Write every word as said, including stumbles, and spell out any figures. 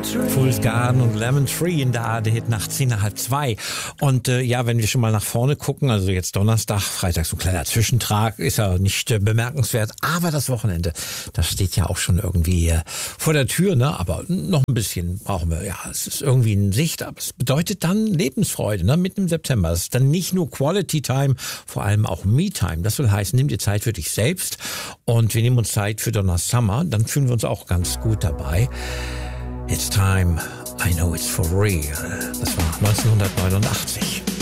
Fool's Garden und Lemon Tree in der A R D-Hit nach zehn nach halb zwei. Und äh, ja, wenn wir schon mal nach vorne gucken, also jetzt Donnerstag, Freitag so ein kleiner Zwischentrag, ist ja nicht äh, bemerkenswert, aber das Wochenende, das steht ja auch schon irgendwie äh, vor der Tür, ne? Aber noch ein bisschen brauchen wir, ja, es ist irgendwie in Sicht, aber es bedeutet dann Lebensfreude, ne? Mitten im September. Es ist dann nicht nur Quality Time, vor allem auch Me Time. Das will heißen, nimm dir Zeit für dich selbst und wir nehmen uns Zeit für Donna Summer, dann fühlen wir uns auch ganz gut dabei. It's time, I know it's for real. Das war neunzehnhundertneunundachtzig.